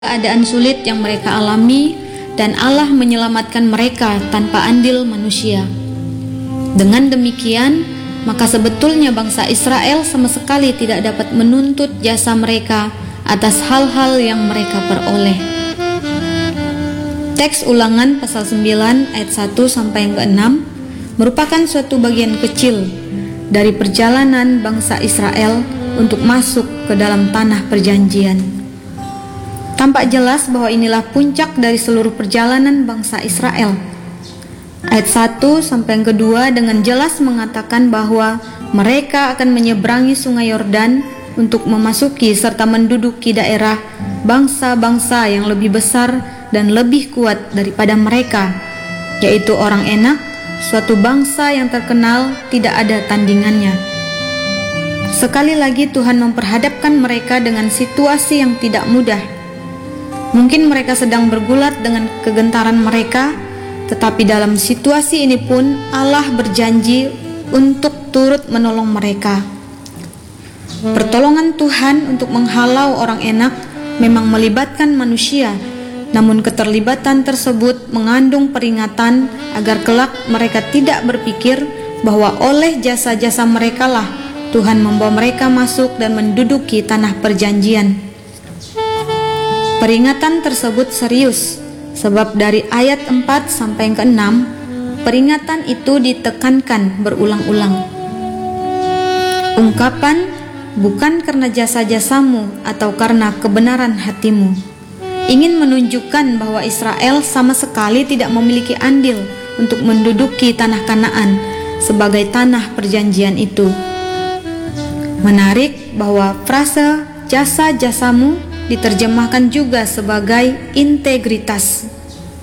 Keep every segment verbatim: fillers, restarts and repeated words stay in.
keadaan sulit yang mereka alami, dan Allah menyelamatkan mereka tanpa andil manusia. Dengan demikian, maka sebetulnya bangsa Israel sama sekali tidak dapat menuntut jasa mereka atas hal-hal yang mereka peroleh. Teks Ulangan pasal sembilan ayat satu sampai yang keenam merupakan suatu bagian kecil dari perjalanan bangsa Israel untuk masuk ke dalam tanah perjanjian. Tampak jelas bahwa inilah puncak dari seluruh perjalanan bangsa Israel. Ayat satu sampai yang kedua dengan jelas mengatakan bahwa mereka akan menyeberangi sungai Yordan untuk memasuki serta menduduki daerah bangsa-bangsa yang lebih besar dan lebih kuat daripada mereka, yaitu orang Enak, suatu bangsa yang terkenal tidak ada tandingannya. Sekali lagi Tuhan memperhadapkan mereka dengan situasi yang tidak mudah. Mungkin mereka sedang bergulat dengan kegentaran mereka, tetapi dalam situasi ini pun Allah berjanji untuk turut menolong mereka. Pertolongan Tuhan untuk menghalau orang Enak memang melibatkan manusia, namun keterlibatan tersebut mengandung peringatan agar kelak mereka tidak berpikir bahwa oleh jasa-jasa merekalah Tuhan membawa mereka masuk dan menduduki tanah perjanjian. Peringatan tersebut serius, sebab dari ayat empat sampai yang keenam, peringatan itu ditekankan berulang-ulang. Ungkapan, bukan karena jasa-jasamu atau karena kebenaran hatimu, ingin menunjukkan bahwa Israel sama sekali tidak memiliki andil untuk menduduki tanah Kanaan sebagai tanah perjanjian itu. Menarik bahwa frase jasa-jasamu diterjemahkan juga sebagai integritas.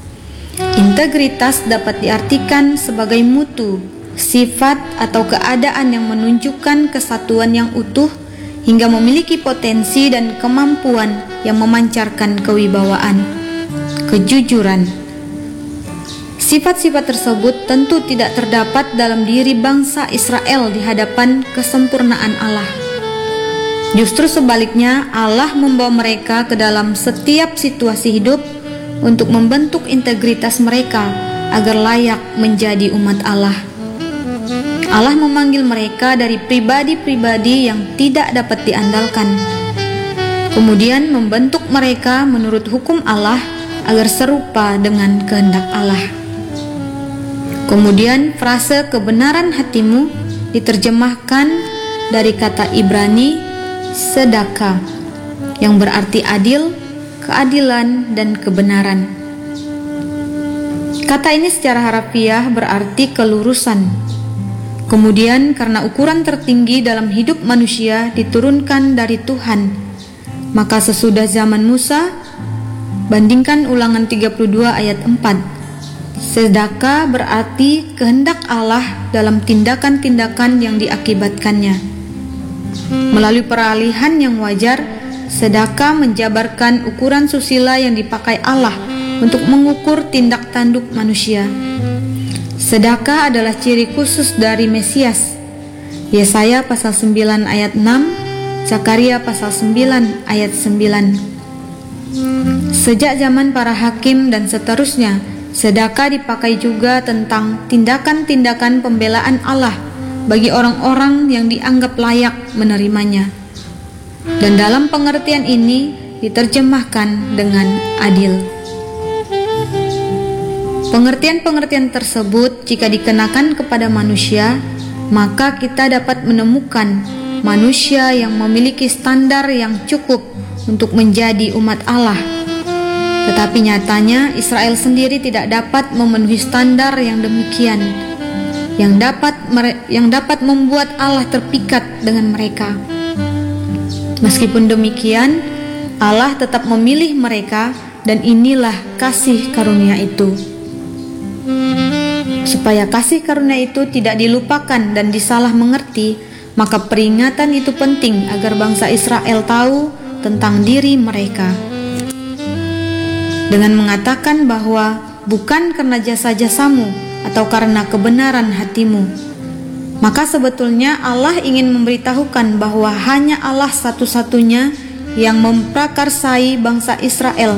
Integritas dapat diartikan sebagai mutu, sifat atau keadaan yang menunjukkan kesatuan yang utuh hingga memiliki potensi dan kemampuan yang memancarkan kewibawaan, kejujuran. Sifat-sifat tersebut tentu tidak terdapat dalam diri bangsa Israel di hadapan kesempurnaan Allah. Justru sebaliknya, Allah membawa mereka ke dalam setiap situasi hidup untuk membentuk integritas mereka agar layak menjadi umat Allah. Allah memanggil mereka dari pribadi-pribadi yang tidak dapat diandalkan, kemudian membentuk mereka menurut hukum Allah agar serupa dengan kehendak Allah. Kemudian frase kebenaran hatimu diterjemahkan dari kata Ibrani sedaka, yang berarti adil, keadilan, dan kebenaran. Kata ini secara harafiah berarti kelurusan. Kemudian karena ukuran tertinggi dalam hidup manusia diturunkan dari Tuhan, maka sesudah zaman Musa, bandingkan Ulangan tiga puluh dua ayat empat, sedaka berarti kehendak Allah dalam tindakan-tindakan yang diakibatkannya. Melalui peralihan yang wajar, sedaka menjabarkan ukuran susila yang dipakai Allah untuk mengukur tindak tanduk manusia. Sedaka adalah ciri khusus dari Mesias. Yesaya pasal sembilan ayat enam, Zakaria pasal sembilan ayat sembilan. Sejak zaman para hakim dan seterusnya, sedaka dipakai juga tentang tindakan-tindakan pembelaan Allah bagi orang-orang yang dianggap layak menerimanya. Dan dalam pengertian ini diterjemahkan dengan adil. Pengertian-pengertian tersebut jika dikenakan kepada manusia, maka kita dapat menemukan manusia yang memiliki standar yang cukup untuk menjadi umat Allah. Tetapi nyatanya Israel sendiri tidak dapat memenuhi standar yang demikian, yang dapat yang dapat membuat Allah terpikat dengan mereka. Meskipun demikian, Allah tetap memilih mereka, dan inilah kasih karunia itu. Supaya kasih karunia itu tidak dilupakan dan disalah mengerti, maka peringatan itu penting agar bangsa Israel tahu tentang diri mereka. Dengan mengatakan bahwa bukan karena jasa-jasamu atau karena kebenaran hatimu, maka sebetulnya Allah ingin memberitahukan bahwa hanya Allah satu-satunya yang memprakarsai bangsa Israel